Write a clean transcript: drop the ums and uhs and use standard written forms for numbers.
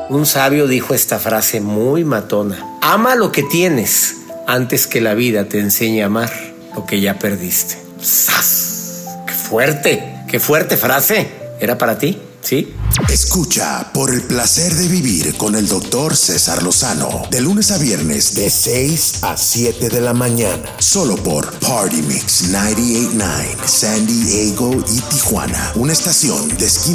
Un sabio dijo esta frase muy matona: ama lo que tienes antes que la vida te enseñe a amar lo que ya perdiste. ¡Sas! ¡Qué fuerte frase! ¿Era para ti? ¿Sí? Escucha Por el placer de vivir con el Dr. César Lozano, de lunes a viernes de 6 a 7 de la mañana, solo por Party Mix 98.9, San Diego y Tijuana, una estación de